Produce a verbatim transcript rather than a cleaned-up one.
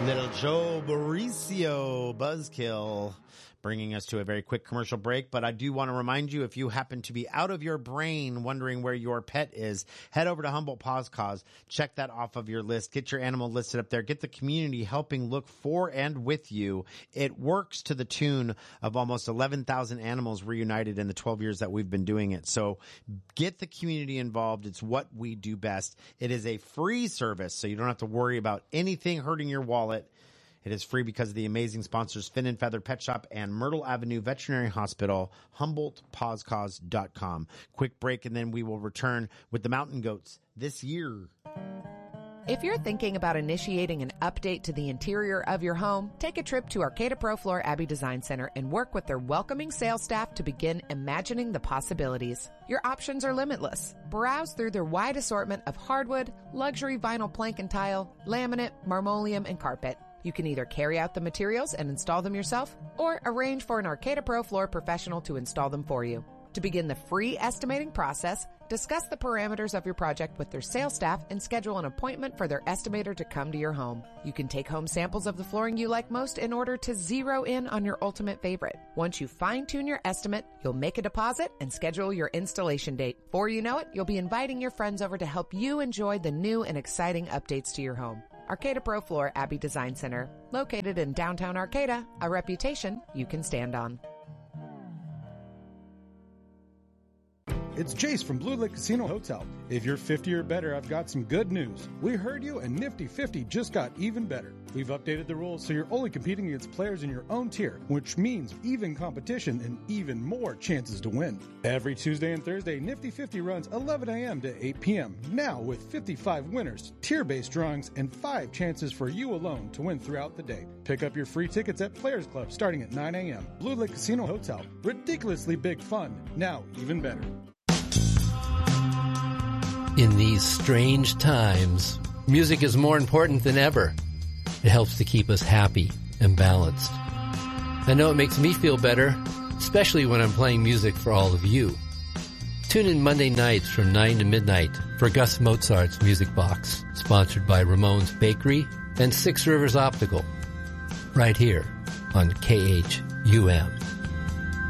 Little Joe Mauricio Buzzkill bringing us to a very quick commercial break. But I do want to remind you, if you happen to be out of your brain wondering where your pet is, head over to Humboldt Paws Cause. Check that off of your list. Get your animal listed up there. Get the community helping look for and with you. It works to the tune of almost eleven thousand animals reunited in the twelve years that we've been doing it. So get the community involved. It's what we do best. It is a free service, so you don't have to worry about anything hurting your wallet. It is free because of the amazing sponsors, Fin and Feather Pet Shop and Myrtle Avenue Veterinary Hospital, Humboldt Paws Cause dot com. Quick break, and then we will return with the Mountain Goats this year. If you're thinking about initiating an update to the interior of your home, take a trip to Arcata Pro Floor Abbey Design Center and work with their welcoming sales staff to begin imagining the possibilities. Your options are limitless. Browse through their wide assortment of hardwood, luxury vinyl plank and tile, laminate, marmoleum, and carpet. You can either carry out the materials and install them yourself or arrange for an Arcata Pro Floor professional to install them for you. To begin the free estimating process, discuss the parameters of your project with their sales staff and schedule an appointment for their estimator to come to your home. You can take home samples of the flooring you like most in order to zero in on your ultimate favorite. Once you fine-tune your estimate, you'll make a deposit and schedule your installation date. Before you know it, you'll be inviting your friends over to help you enjoy the new and exciting updates to your home. Arcata Pro Floor Abbey Design Center, located in downtown Arcata, a reputation you can stand on. It's Jace from Blue Lake Casino Hotel. If you're fifty or better, I've got some good news. We heard you, and Nifty fifty just got even better. We've updated the rules so you're only competing against players in your own tier, which means even competition and even more chances to win. Every Tuesday and Thursday, Nifty fifty runs eleven a.m. to eight p.m. Now with fifty-five winners, tier-based drawings, and five chances for you alone to win throughout the day. Pick up your free tickets at Players Club starting at nine a.m. Blue Lake Casino Hotel. Ridiculously big fun. Now even better. In these strange times, music is more important than ever. It helps to keep us happy and balanced. I know it makes me feel better, especially when I'm playing music for all of you. Tune in Monday nights from nine to midnight for Gus Mozart's Music Box, sponsored by Ramon's Bakery and Six Rivers Optical, right here on K H U M.